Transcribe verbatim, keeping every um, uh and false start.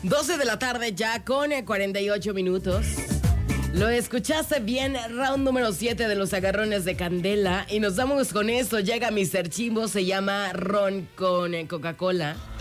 doce de la tarde ya con cuarenta y ocho minutos. Lo escuchaste bien, round número siete de los agarrones de Candela. Y nos damos con esto, llega mister Chimbo, se llama Ron con Coca-Cola.